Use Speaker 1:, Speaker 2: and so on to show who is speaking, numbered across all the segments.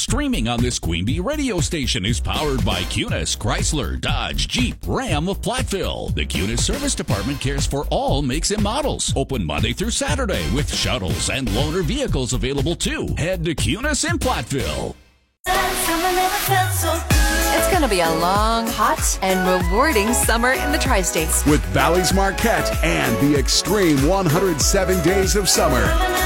Speaker 1: Streaming on this Queen Bee radio station is powered by Cunis, Chrysler, Dodge, Jeep, Ram of Platteville. The Cunis Service Department cares for all makes and models. Open Monday through Saturday with shuttles and loaner vehicles available too. Head to Cunis in Platteville.
Speaker 2: It's going to be a long, hot, and rewarding summer in the Tri-States.
Speaker 3: With Bally's Marquette and the Extreme 107 Days of Summer.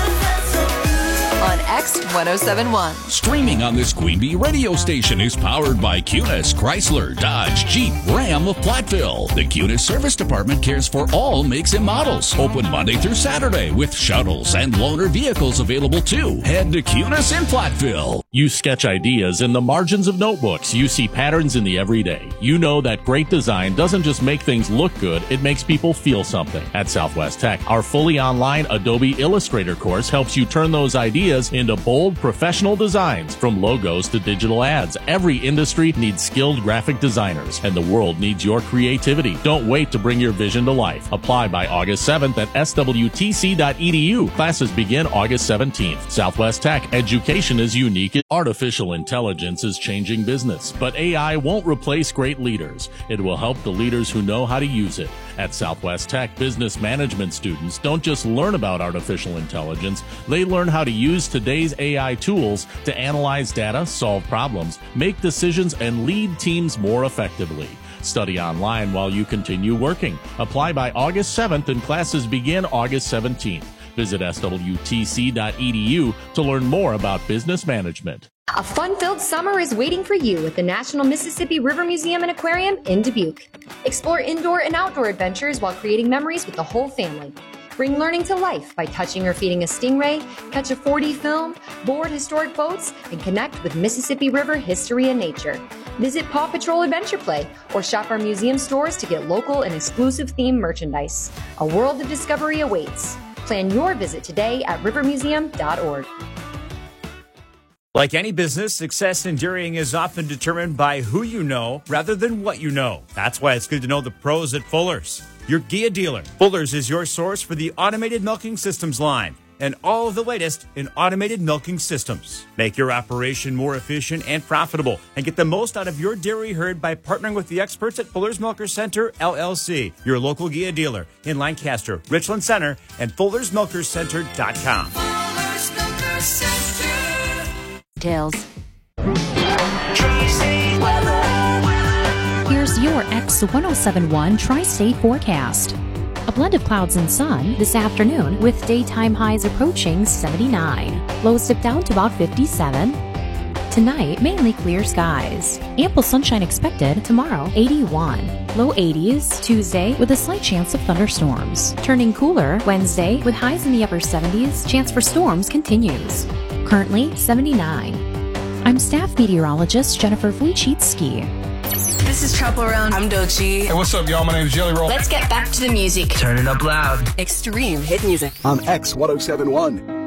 Speaker 2: On X1071.
Speaker 1: Streaming on this Queen Bee radio station is powered by Cunis, Chrysler, Dodge, Jeep, Ram of Platteville. The Cunis Service Department cares for all makes and models. Open Monday through Saturday with shuttles and loaner vehicles available too. Head to Cunis in Platteville.
Speaker 4: You sketch ideas in the margins of notebooks. You see patterns in the everyday. You know that great design doesn't just make things look good, it makes people feel something. At Southwest Tech, our fully online Adobe Illustrator course helps you turn those ideas into bold professional designs. From logos to digital ads, every industry needs skilled graphic designers, and the world needs your creativity. Don't wait to bring your vision to life. Apply by August 7th at swtc.edu. Classes begin August 17th. Southwest Tech, education is unique. Artificial intelligence is changing business, but AI won't replace great leaders. It will help the leaders who know how to use it. At Southwest Tech, business management students don't just learn about artificial intelligence, they learn how to use today's AI tools to analyze data, solve problems, make decisions, and lead teams more effectively. Study online while you continue working. Apply by August 7th and classes begin August 17th. Visit swtc.edu to learn more about business management.
Speaker 5: A fun-filled summer is waiting for you at the National Mississippi River Museum and Aquarium in Dubuque. Explore indoor and outdoor adventures while creating memories with the whole family. Bring learning to life by touching or feeding a stingray, catch a 4D film, board historic boats, and connect with Mississippi River history and nature. Visit Paw Patrol Adventure Play or shop our museum stores to get local and exclusive themed merchandise. A world of discovery awaits. Plan your visit today at rivermuseum.org.
Speaker 6: Like any business, success in dairying is often determined by who you know rather than what you know. That's why it's good to know the pros at Fuller's, your Gia dealer. Fuller's is your source for the automated milking systems line and all of the latest in automated milking systems. Make your operation more efficient and profitable and get the most out of your dairy herd by partnering with the experts at Fuller's Milker Center, LLC, your local Gia dealer in Lancaster, Richland Center, and Fuller'sMilkerCenter.com.
Speaker 7: Fuller's Milker Center.
Speaker 8: Details. Here's your X1071 Tri-State forecast. A blend of clouds and sun this afternoon with daytime highs approaching 79. Lows dip down to about 57. Tonight, mainly clear skies. Ample sunshine expected tomorrow, 81. Low 80s Tuesday with a slight chance of thunderstorms. Turning cooler Wednesday with highs in the upper 70s. Chance for storms continues. Currently 79. I'm staff meteorologist Jennifer Wojcicki.
Speaker 9: This is Trouble Around. I'm Doechii.
Speaker 10: Hey, what's up, y'all? My name is Jelly Roll.
Speaker 9: Let's get back to the music.
Speaker 11: Turn it up loud.
Speaker 9: Extreme hit music.
Speaker 3: On X1071.